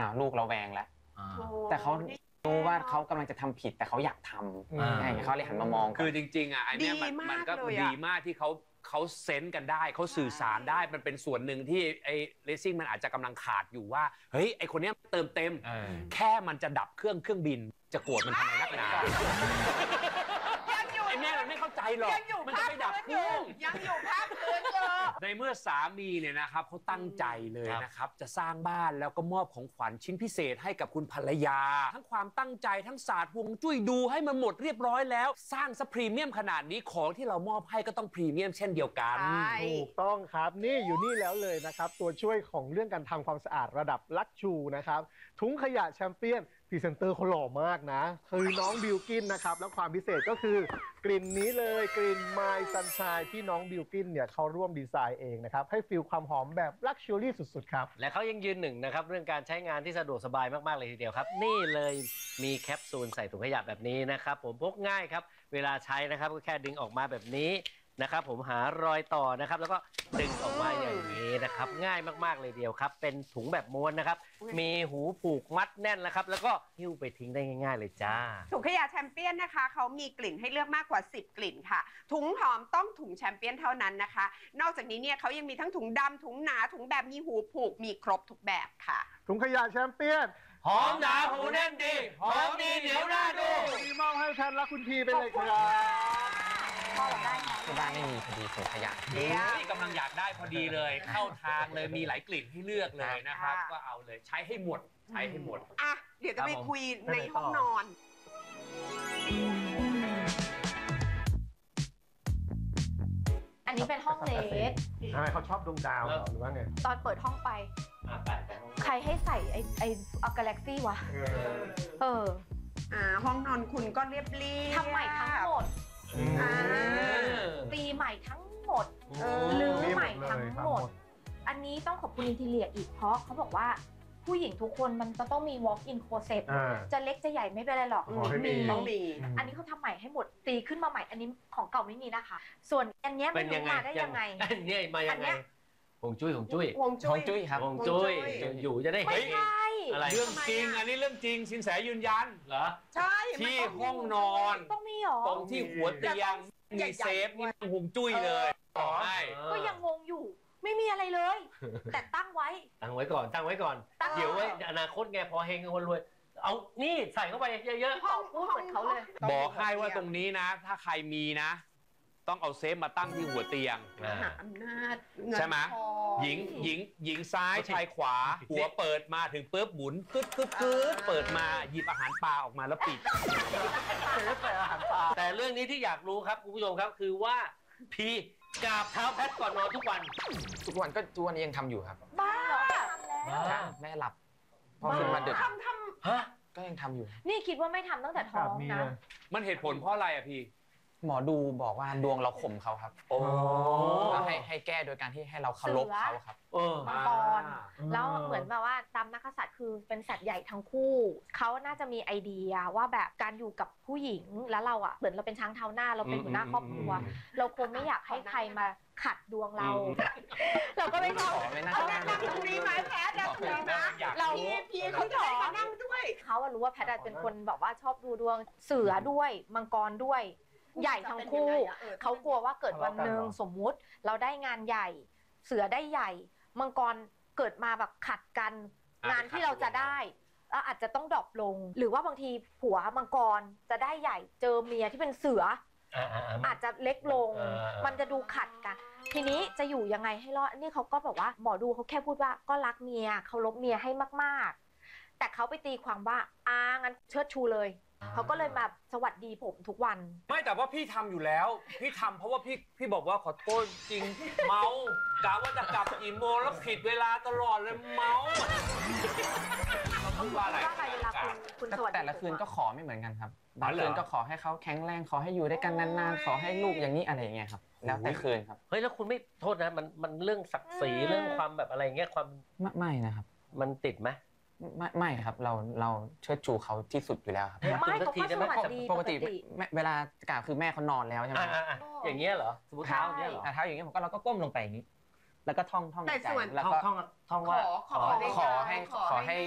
ลูกเราแวงแล้วแต่เขารู้ว่าเขากำลังจะทำผิดแต่เขาอยากทำเขาเลยหันมามองคือจริงๆไอเนี้ยมันก็ดีมากที่เขาเซนส์กันได้เขาสื่อสารได้มันเป็นส่วนหนึ่งที่ไอ้เลสซิ่งมันอาจจะกำลังขาดอยู่ว่าเฮ้ยไอคนนี้เติมเต็มแค่มันจะดับเครื่องบินจะโกรธมันทำไมนักหนาไอ้แม่มันไม่เข้าใจหรอกมันจะไปดับเครื่องยังอยู่ภาคพื้นอยู่ในเมื่อสามีเนี่ยนะครับเขาตั้งใจเลยนะครับจะสร้างบ้านแล้วก็มอบของขวัญชิ้นพิเศษให้กับคุณภรรยาทั้งความตั้งใจทั้งศาสตร์ฮวงจุ้ยดูให้มันหมดเรียบร้อยแล้วสร้างซะพรีเมียมขนาดนี้ของที่เรามอบให้ก็ต้องพรีเมียมเช่นเดียวกันถูกต้องครับนี่อยู่นี่แล้วเลยนะครับตัวช่วยของเรื่องการทำความสะอาดระดับลักชูนะครับถุงขยะแชมเปี้ยนพรีเซนเตอร์เขาหล่อมากนะคือน้องบิลกินนะครับแล้วความพิเศษก็คือกลิ่นนี้เลยกลิ่น My Sunshine ที่น้องบิลกินเนี่ยเขาร่วมดีไซน์เองนะครับให้ฟีลความหอมแบบลักชัวรี่สุดๆครับและเขายังยืนหนึ่งนะครับเรื่องการใช้งานที่สะดวกสบายมากๆเลยทีเดียวครับนี่เลยมีแคปซูลใส่ถุงขยะแบบนี้นะครับผมพกง่ายครับเวลาใช้นะครับก็แค่ดึงออกมาแบบนี้นะครับผมหารอยต่อนะครับแล้วก็ดึงออกมาอย่างนี้นะครับง่ายมากๆเลยเดียวครับเป็นถุงแบบม้วนนะครับมีหูผูกมัดแน่นนะครับแล้วก็หิ้วไปทิ้งได้ง่ายๆเลยจ้าถุงขยะแชมเปี้ยนนะคะเขามีกลิ่นให้เลือกมากกว่า10กลิ่นค่ะถุงหอมต้องถุงแชมเปี้ยนเท่านั้นนะคะนอกจากนี้เนี่ยเขายังมีทั้งถุงดำถุงหนาถุงแบบมีหูผูกมีครบทุกแบบค่ะถุงขยะแชมเปี้ยนหอมหนาหูแน่นดีหอมดีเหนียวน่าดูมีมอบให้แทนรักคุณพีไปเลยครับพ่อเราได้ไหมที่บ้านไม่มีพอดีถุงขยะนี่กำลังอยากได้พอดีเลยเข้าทางเลยมีหลายกลิ่นให้เลือกเลยนะครับก็เอาเลยใช้ให้หมดอ่ะเดี๋ยวจะไปคุยในห้องนอนอันนี้เป็นห้องเลสทำไมเขาชอบดวงดาวหรือว่าไงตอนเปิดห้องไปใครให้ใส่ไอ้กาแล็กซี่วะห้องนอนคุณก็เรียบเรียบทำใหม่ทั้งหมดตีใหม่ทั้งหมดรื้อใหม่ทั้งหมดอันนี้ต้องขอบคุณอินทีเรียอีกเพราะเขาบอกว่าผู้หญิงทุกคนมันจะต้องมี walk in closet จะเล็กจะใหญ่ไม่เป็นไรหรอกต้องมีอันนี้เขาทำใหม่ให้หมดตีขึ้นมาใหม่อันนี้ของเก่าไม่มีนะคะส่วนอันนี้มันมาได้ยังไงอันนี้มายังไงฮวงจุ้ยครับฮวงจุ้ยอยู่จะได้เห็นอะไรเรื่องจริงอันนี้เรื่องจริงสินแสยืนยันเหรอใช่ที่ห้องนอนต้องมีหรอตรงที่หัวเตียงมีเซฟนี่ฮวงจุ้ยเลยใช่ก็ยังงงอยู่ไม่มีอะไรเลยแต่ตั้งไว้ก่อนเดี๋ยวไว้อนาคตไงพอเฮงคนรวยเอานี่ใส่เข้าไปเยอะๆห้องเหมือนเขาเลยบอกให้ว่าตรงนี้นะถ้าใครมีนะต้องเอาเซฟมาตั้งที่หัวเตียงอำนาจใช่ไหมหญิงซ้ายชายขวาหัวเปิดมาถึงปุ๊บหมุนกึดเปิดมาหยิบอาหารปลาออกมาแล้วปิดแต่เรื่องนี้ที่อยากรู้ครับคุณผู้ชมครับคือว่าพีกราบเท้าแพทก่อนนอนทุกวันก็ทุกวันนี้ยังทำอยู่ครับบ้าแม่หลับพอขึ้นมาดึกก็ยังทำอยู่นี่คิดว่าไม่ทำตั้งแต่ท้องนะมันเหตุผลเพราะอะไรอะพี่หมอดูบอกว่าดวงเราข่มเขาครับแล้วให้แก้โดยการที่ให้เราเคารพเขาครับมังกรแล้วเหมือนแบบว่าตามนักษัตริย์คือเป็นสัตว์ใหญ่ทั้งคู่เขาน่าจะมีไอเดียว่าแบบการอยู่กับผู้หญิงแล้วเราอ่ะเหมือนเราเป็นช้างเท้าหน้าเราเป็นหัวหน้าครอบครัวเราคงไม่อยากให้ใครมาขัดดวงเราเราก็ไม่ชอบนั่งตรงนี้ไหมแพทนั่งตรงนี้นะเราพี่เขาจะได้มานั่งด้วยเขารู้ว่าแพทเป็นคนแบบว่าชอบดูดวงเสือด้วยมังกรด้วยใหญ่ทั้งคู่เขากลัวว่าเกิดวันหนึ่งสมมุติเราได้งานใหญ่เสือได้ใหญ่มังกรเกิดมาแบบขัดกันงานที่เราจะได้อาจจะต้องดรอปลงหรือว่าบางทีผัวมังกรจะได้ใหญ่เจอเมียที่เป็นเสืออาจจะเล็กลงมันจะดูขัดกันทีนี้จะอยู่ยังไงให้รอดนี่เขาก็บอกว่าหมอดูเขาแค่พูดว่าก็รักเมียเคารพเมียให้มากๆแต่เขาไปตีความว่างั้นเชิดชูเลยเขาก็เลยมาสวัสดีผมทุกวันไม่แต่ว่าพี่ทำอยู่แล้วพี่ทำเพราะว่าพี่บอกว่าขอโทษจริงเมากะว่าจะกลับกี่โมงแล้วผิดเวลาตลอดเลยเมาว่าอะไรเวลาคุณสวัสดีแต่ละคืนก็ขอไม่เหมือนกันครับบางคืนก็ขอให้เขาแข็งแรงขอให้อยู่ด้วยกันนานๆขอให้ลูกอย่างนี้อะไรอย่างเงี้ยครับแล้วแต่คืนครับเฮ้ยแล้วคุณไม่โทษนะมันเรื่องศักดิ์ศรีเรื่องความแบบอะไรเงี้ยความไม่นะครับมันติดไหมไม่ครับเราเชิดชูเขาที่สุดอยู่แล้วครับไม่เขาก็สวัสดีปกติเวลากราบคือแม่เขานอนแล้วใช่ไหมอย่างเงี้ยเหรอสมมติเท้าอย่างเงี้ยเหรอเท้าอย่างเงี้ยผมก็เราก็ก้มลงไปอย่างนี้แล้วก็ท่องแต่ส่วนแล้วก็ท่องว่าขอให้